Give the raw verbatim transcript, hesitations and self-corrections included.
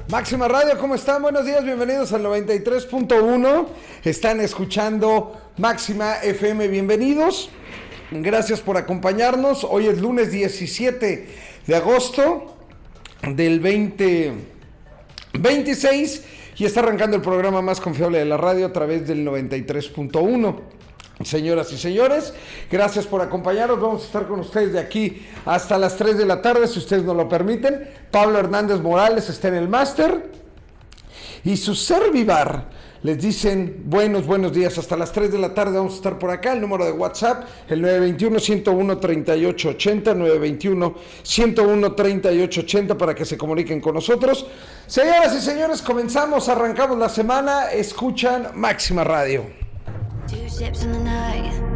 Máxima Radio, ¿cómo están? Buenos días, bienvenidos al noventa y tres punto uno. Están escuchando Máxima F M, bienvenidos. Gracias por acompañarnos. Hoy es lunes diecisiete de agosto del veinte veintiséis y está arrancando el programa más confiable de la radio a través del noventa y tres punto uno. Señoras y señores, gracias por acompañarnos. Vamos a estar con ustedes de aquí hasta las tres de la tarde, si ustedes nos lo permiten. Pablo Hernández Morales está en el máster y su servivar les dicen buenos, buenos días. Hasta las tres de la tarde vamos a estar por acá. El número de WhatsApp, el nueve dos uno, uno cero uno, tres ocho ocho cero, nueve dos uno, uno cero uno, tres ocho ocho cero, para que se comuniquen con nosotros. Señoras y señores, comenzamos, arrancamos la semana. Escuchan Máxima Radio. Two ships in the night,